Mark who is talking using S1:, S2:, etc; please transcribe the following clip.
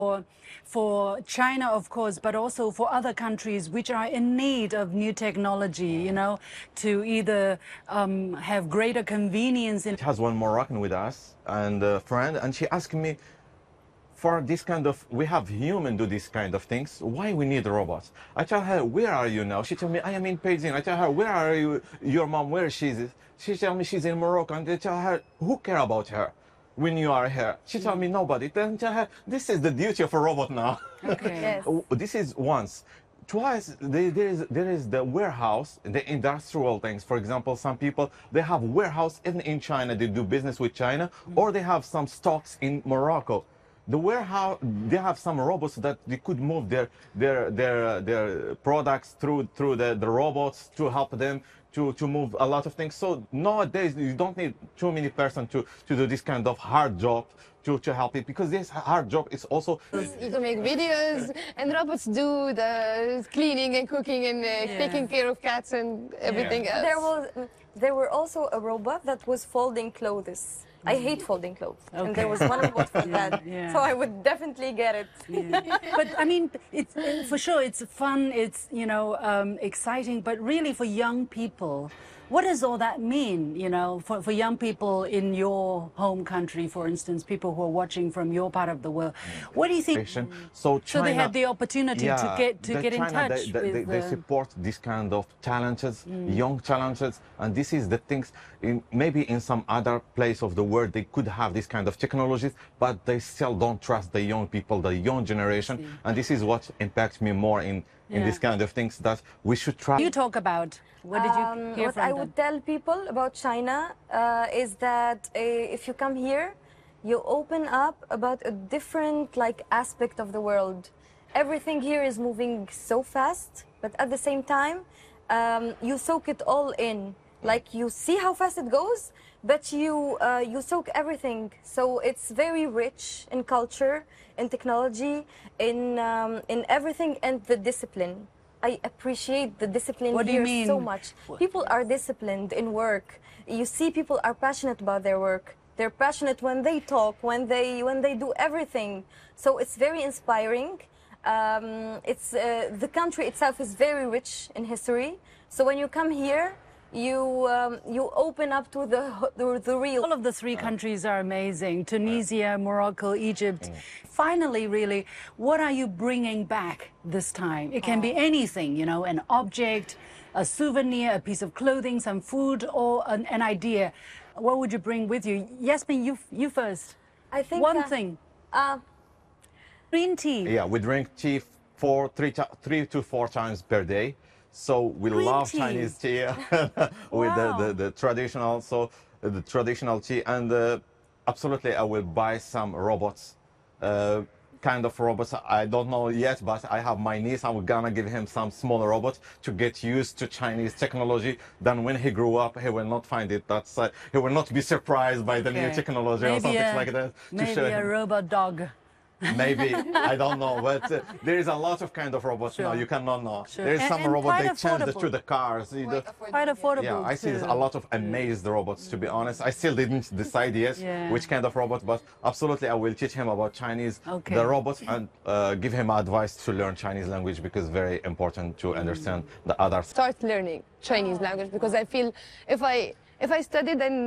S1: for China, of course, but also for other countries which are in need of new technology, you know, to either have greater convenience.
S2: It has one Moroccan with us and a friend, and she asked me, for this kind of, we have human do this kind of things, why we need robots? I tell her, where are you now? She tell me, I am in Beijing. I tell her, where are you? Your mom, where she is? She tell me she's in Morocco, and I tell her, who care about her when you are here? She tell me, nobody. Then tell her, this is the duty of a robot now.
S1: Okay.
S3: Yes.
S2: This is once. Twice, there is the warehouse, the industrial things. For example, some people, they have warehouse even in China, they do business with China, or they have some stocks in Morocco. The warehouse, they have some robots that they could move their products through the robots to help them to move a lot of things. So nowadays you don't need too many persons to do this kind of hard job to help it, because this hard job is also.
S3: You can make videos, and robots do the cleaning and cooking and taking care of cats and everything else.
S4: There were also a robot that was folding clothes. I hate folding clothes, and there was one robot for that, so I would definitely get it.
S1: But I mean, it's for sure it's fun, it's, you know, exciting, but really for young people, what does all that mean, you know, for young people in your home country, for instance, people who are watching from your part of the world? What do you think?
S2: So China,
S1: they have the opportunity to get in touch with
S2: they support this kind of challenges, young challenges, and this is the things, maybe in some other place of the world they could have this kind of technologies, but they still don't trust the young people, the young generation, and this is what impacts me more in this kind of things, that we should try.
S1: You talk about, what did you hear
S4: what
S1: from
S4: I
S1: them?
S4: would tell people about China is that if you come here, you open up about a different aspect of the world. Everything here is moving so fast, but at the same time, you soak it all in. Like, you see how fast it goes, but you soak everything. So it's very rich in culture, in technology, in everything, and the discipline. I appreciate the discipline here so much. People are disciplined in work. You see, people are passionate about their work. They're passionate when they talk, when they do everything. So it's very inspiring. The country itself is very rich in history. So when you come here, you open up to the real.
S1: All of the three countries are amazing: Tunisia, Morocco, Egypt. Finally, really, what are you bringing back this time? It can be anything, you know, an object, a souvenir, a piece of clothing, some food, or an idea. What would you bring with you? Yasmin, you first.
S4: I think
S1: one thing. Green tea.
S2: Yeah, we drink tea 3 to 4 times per day. So we love Chinese tea with the traditional, the traditional tea, and absolutely I will buy some robots, kind of robots. I don't know yet, but I have my niece. I'm gonna give him some small robots to get used to Chinese technology. Then when he grew up, he will not find it. He will not be surprised by the new technology or something like that.
S1: Maybe a robot dog.
S2: Maybe, I don't know, but there is a lot of kind of robots now, you cannot know. There is some robot, they change through the cars.
S1: Quite affordable.
S2: Yeah, I see a lot of amazed robots, to be honest. I still didn't decide yet which kind of robot, but absolutely I will teach him about Chinese, the robots, and give him advice to learn Chinese language, because it's very important to understand the others.
S3: Start learning Chinese language, because I feel if I study, then